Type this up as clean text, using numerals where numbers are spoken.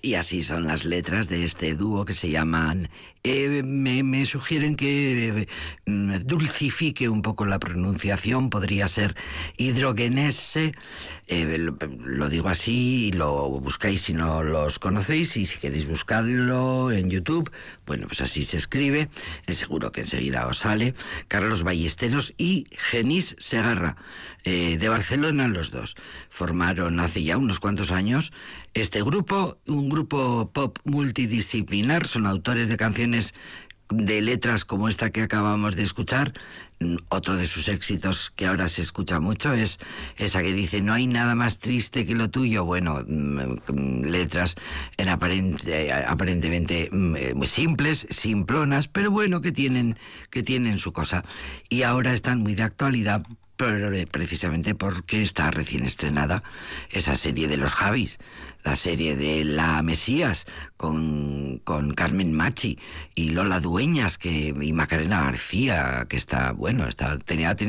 Y así son las letras de este dúo que se llaman... me sugieren que dulcifique un poco la pronunciación, podría ser hidrogenese. Lo digo así y lo buscáis si no los conocéis, y si queréis buscarlo en YouTube, bueno, pues así se escribe, seguro que enseguida os sale. Carlos Ballesteros y Genís Segarra, de Barcelona los dos, formaron hace ya unos cuantos años este grupo, un grupo pop multidisciplinar. Son autores de canciones de letras como esta que acabamos de escuchar. Otro de sus éxitos que ahora se escucha mucho es esa que dice: no hay nada más triste que lo tuyo. Bueno, letras aparentemente muy simples, simplonas, pero bueno, que tienen su cosa. Y ahora están muy de actualidad, pero precisamente porque está recién estrenada esa serie de los Javis, la serie de La Mesías, con Carmen Machi y Lola Dueñas y Macarena García, que tenía